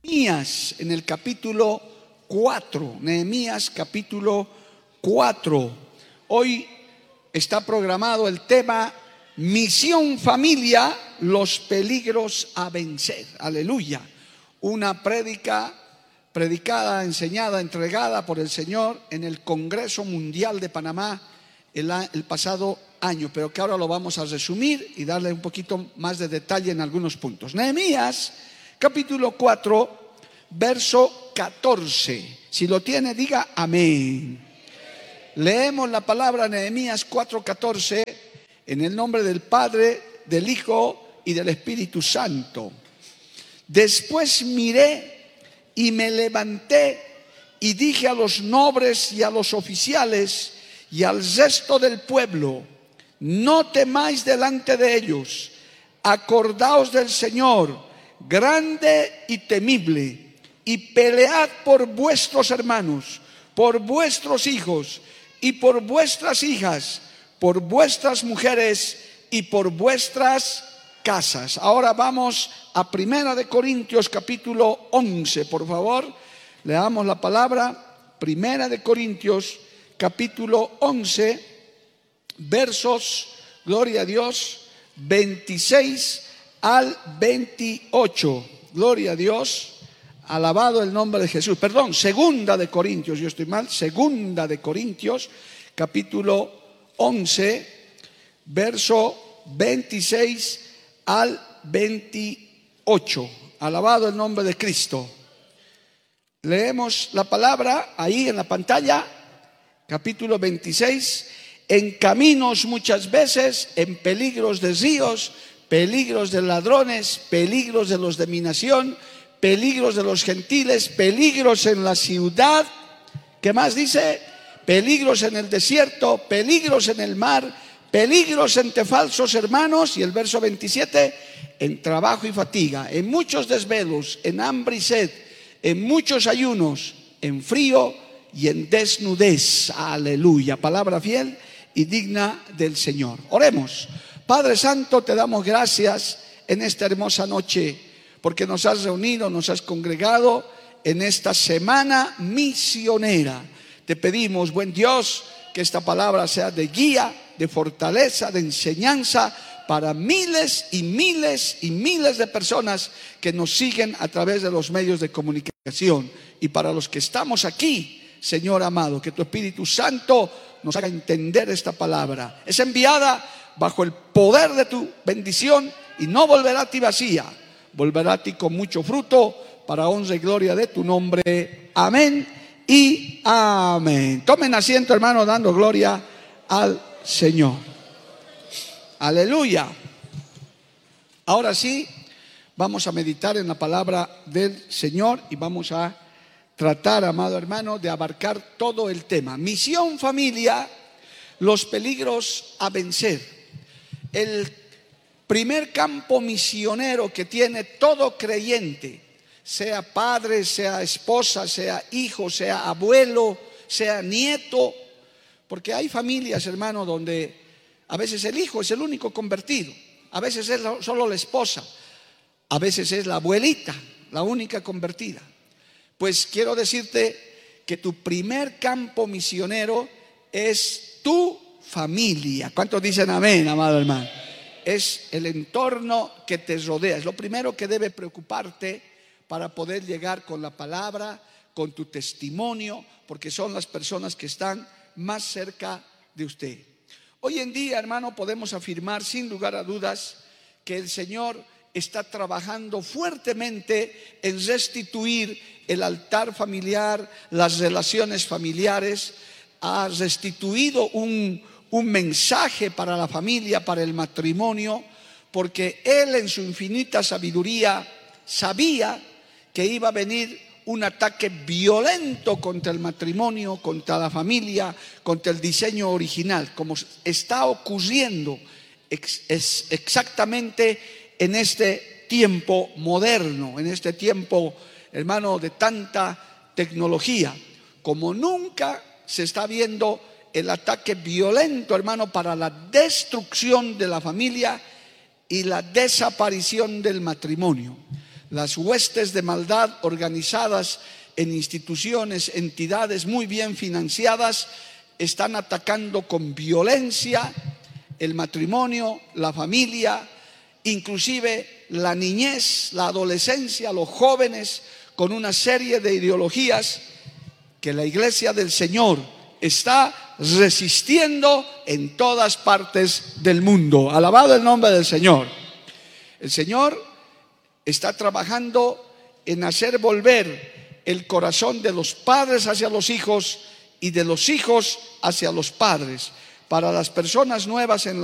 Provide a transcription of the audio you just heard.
Nehemías en el capítulo 4. Nehemías capítulo 4. Hoy está programado el tema Misión Familia, los peligros a vencer. Aleluya. Una predicada, enseñada, entregada por el Señor en el Congreso Mundial de Panamá el pasado año, pero que ahora lo vamos a resumir y darle un poquito más de detalle en algunos puntos. Nehemías capítulo 4, verso 14. Si lo tiene, diga amén. Leemos la palabra Nehemías 4:14 en el nombre del Padre, del Hijo y del Espíritu Santo. Después miré y me levanté y dije a los nobles y a los oficiales y al resto del pueblo: no temáis delante de ellos, acordaos del Señor, grande y temible, y pelead por vuestros hermanos, por vuestros hijos y por vuestras hijas, por vuestras mujeres y por vuestras casas. Ahora vamos a 1 Corintios capítulo 11, por favor. Leamos la palabra. 1 Corintios capítulo 11, versos, gloria a Dios, 26 al 28. Gloria a Dios, alabado el nombre de Jesús. Perdón, 2 Corintios, yo estoy mal. 2 Corintios capítulo 11, verso 26 al 28. Alabado el nombre de Cristo. Leemos la palabra ahí en la pantalla. Capítulo 26. En caminos muchas veces, en peligros de ríos, peligros de ladrones, peligros de los de mi nación, peligros de los gentiles, peligros en la ciudad. ¿Qué más dice? Peligros en el desierto, peligros en el mar, peligros entre falsos hermanos. Y el verso 27, en trabajo y fatiga, en muchos desvelos, en hambre y sed, en muchos ayunos, en frío y en desnudez. Aleluya. Palabra fiel y digna del Señor. Oremos. Padre Santo, te damos gracias en esta hermosa noche, porque nos has reunido, nos has congregado en esta semana misionera. Te pedimos, buen Dios, que esta palabra sea de guía, de fortaleza, de enseñanza para miles y miles y miles de personas que nos siguen a través de los medios de comunicación. Y para los que estamos aquí, Señor amado, que tu Espíritu Santo nos haga entender esta palabra. Es enviada bajo el poder de tu bendición y no volverá a ti vacía, volverá a ti con mucho fruto para honra y gloria de tu nombre. Amén y amén. Tomen asiento, hermano, dando gloria al Señor. Aleluya. Ahora sí, vamos a meditar en la palabra del Señor y vamos a tratar, amado hermano, de abarcar todo el tema. Misión Familia, los peligros a vencer. El primer campo misionero que tiene todo creyente, sea padre, sea esposa, sea hijo, sea abuelo, sea nieto, porque hay familias, hermano, donde a veces el hijo es el único convertido, a veces es solo la esposa, a veces es la abuelita la única convertida. Pues quiero decirte que tu primer campo misionero es tu familia. ¿Cuántos dicen amén, amado hermano? Es el entorno que te rodea. Es lo primero que debe preocuparte para poder llegar con la palabra, con tu testimonio, porque son las personas que están más cerca de usted. Hoy en día, hermano, podemos afirmar sin lugar a dudas que el Señor está trabajando fuertemente en restituir el altar familiar, las relaciones familiares. Ha restituido un mensaje para la familia, para el matrimonio, porque Él en su infinita sabiduría sabía que iba a venir un ataque violento contra el matrimonio, contra la familia, contra el diseño original, como está ocurriendo exactamente en este tiempo moderno, en este tiempo, hermano, de tanta tecnología. Como nunca se está viendo el ataque violento, hermano, para la destrucción de la familia y la desaparición del matrimonio. las huestes de maldad organizadas en instituciones, entidades muy bien financiadas, están atacando con violencia el matrimonio, la familia, inclusive la niñez, la adolescencia, los jóvenes, con una serie de ideologías que la Iglesia del Señor está resistiendo en todas partes del mundo. Alabado el nombre del Señor. El Señor está trabajando en hacer volver el corazón de los padres hacia los hijos y de los hijos hacia los padres. Para las personas nuevas en